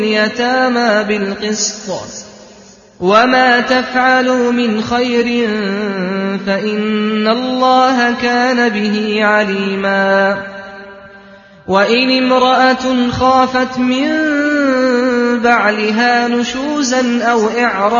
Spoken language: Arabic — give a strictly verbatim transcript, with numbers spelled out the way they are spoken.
الْيَتَامَىٰ بِالْقِسْطِ ۚ وَمَا تَفْعَلُوا مِنْ خَيْرٍ فَإِنَّ اللَّهَ كَانَ بِهِ عَلِيمًا. وَإِنِ امْرَأَةٌ خَافَتْ مِن بَعْلِهَا نُشُوزًا أَوْ إِعْرَاضًا